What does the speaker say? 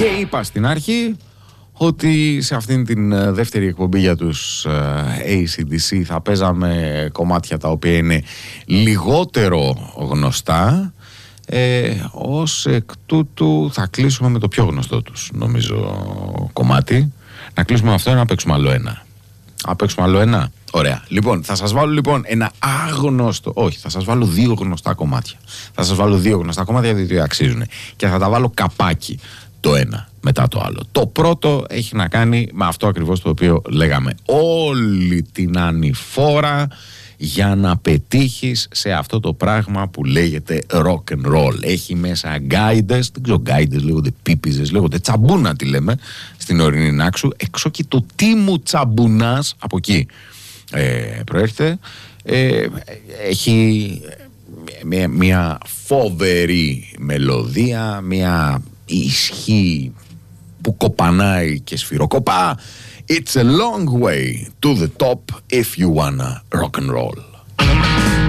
Και είπα στην αρχή ότι σε αυτήν την δεύτερη εκπομπή για τους AC/DC θα παίζαμε κομμάτια τα οποία είναι λιγότερο γνωστά. Ως εκ τούτου θα κλείσουμε με το πιο γνωστό τους, νομίζω, κομμάτι. Να κλείσουμε με αυτό, να παίξουμε άλλο ένα. Να παίξουμε άλλο ένα. Ωραία. Λοιπόν, θα σας βάλω λοιπόν ένα άγνωστο. Όχι, θα σας βάλω δύο γνωστά κομμάτια. Θα σας βάλω δύο γνωστά κομμάτια γιατί αξίζουν. Και θα τα βάλω καπάκι το ένα μετά το άλλο. Το πρώτο έχει να κάνει με αυτό ακριβώς το οποίο λέγαμε. Όλη την ανηφόρα για να πετύχεις σε αυτό το πράγμα που λέγεται rock and roll. Έχει μέσα γκάιντες, δεν ξέρω γκάιντες, λέγονται πίπιζες, λέγονται τσαμπούνα τη λέμε στην ορεινή Νάξου. Εξώ και το τι μου τσαμπουνάς από εκεί προέρχεται. Έχει μια φοβερή μελωδία, μια ισχύ που κοπανάει και σφυροκοπά. It's a long way to the top if you wanna rock and roll.